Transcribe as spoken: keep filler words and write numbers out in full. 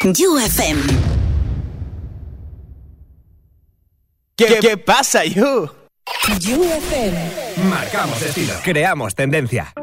You F M. ¿Qué, ¿Qué pasa, You? You F M. Marcamos estilo. Creamos tendencia.